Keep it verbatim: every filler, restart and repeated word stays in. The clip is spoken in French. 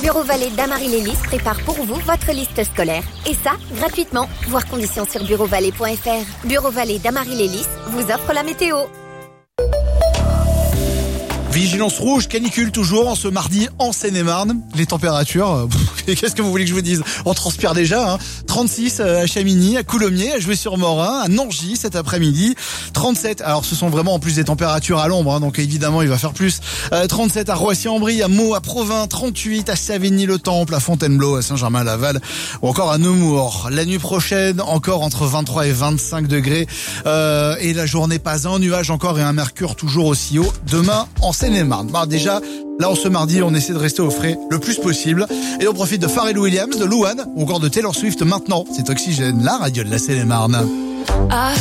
Bureau Vallée d'Amarie-Lélis prépare pour vous votre liste scolaire. Et ça, gratuitement. Voir conditions sur bureau vallée point f r. Bureau Vallée d'Amarie-Lélis vous offre la météo. Vigilance rouge, canicule toujours en ce mardi en Seine-et-Marne. Les températures, pff, qu'est-ce que vous voulez que je vous dise? On transpire déjà, hein. trente-six à Chamigny, à Coulommiers, à Jouy-sur-Morin, à Nangy cet après-midi. trente-sept, alors ce sont vraiment en plus des températures à l'ombre, hein, donc évidemment il va faire plus. Euh, trente-sept à Roissy-en-Brie, à Meaux, à Provins, trente-huit à Savigny-le-Temple, à Fontainebleau, à Saint-Germain-Laval ou encore à Nemours. La nuit prochaine, encore entre vingt-trois et vingt-cinq degrés. Euh, et la journée pas un nuage encore et un mercure toujours aussi haut. Demain en Seine-et-Marne. Bah, déjà, là, en ce mardi, on essaie de rester au frais le plus possible. Et on profite de Pharrell Williams, de Louane, ou encore de Taylor Swift maintenant. C'est Oxygène, la radio de la Seine-et-Marne. Ah.